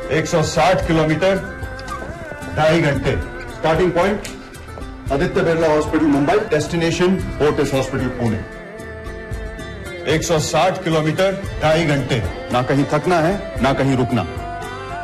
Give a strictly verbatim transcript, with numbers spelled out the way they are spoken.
एक सौ साठ किलोमीटर ढाई घंटे। Starting point Aditya Birla hospital Mumbai, destination Fortis hospital Pune. एक सौ साठ किलोमीटर ढाई घंटे, ना कहीं थकना है ना कहीं रुकना।